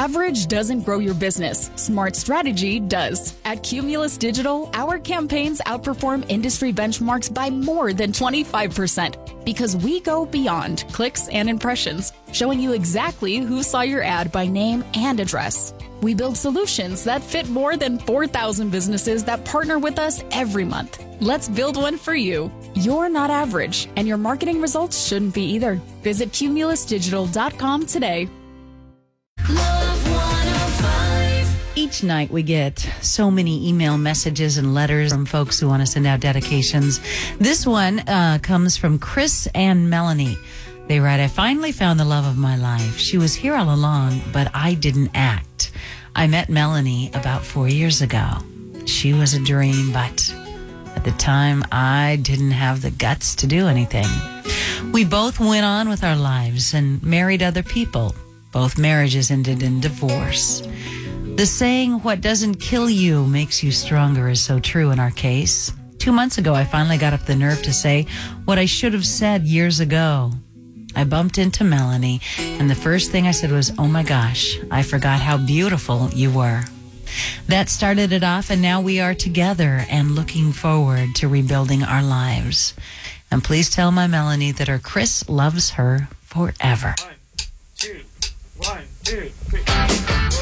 Average doesn't grow your business. Smart strategy does. At Cumulus Digital, our campaigns outperform industry benchmarks by more than 25% because we go beyond clicks and impressions, showing you exactly who saw your ad by name and address. We build solutions that fit more than 4,000 businesses that partner with us every month. Let's build one for you. You're not average, and your marketing results shouldn't be either. Visit cumulusdigital.com today. Love 105. Each night we get so many email messages and letters from folks who want to send out dedications. This one comes from Chris and Melanie. They write, I finally found the love of my life. She was here all along, but I didn't act. I met Melanie about 4 years ago. She was a dream, but at the time, I didn't have the guts to do anything. We both went on with our lives and married other people. Both marriages ended in divorce. The saying, what doesn't kill you makes you stronger, is so true in our case. 2 months ago, I finally got up the nerve to say what I should have said years ago. I bumped into Melanie, and the first thing I said was, oh my gosh, I forgot how beautiful you were. That started it off, and now we are together and looking forward to rebuilding our lives. And please tell my Melanie that her Chris loves her forever. 1, 2, 1, 2, 3.